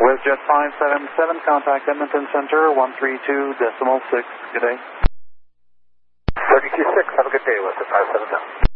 WestJet 577, contact Edmonton Center, 132.6. Good day. 32.6, have a good day, WestJet 577.